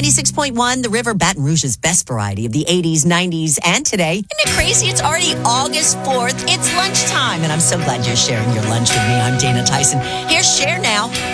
96.1, The River, Baton Rouge's best variety of the 80s, 90s, and today. Isn't it crazy? It's already August 4th. It's lunchtime, and I'm so glad you're sharing your lunch with me. I'm Dana Tyson. Here's Share Now.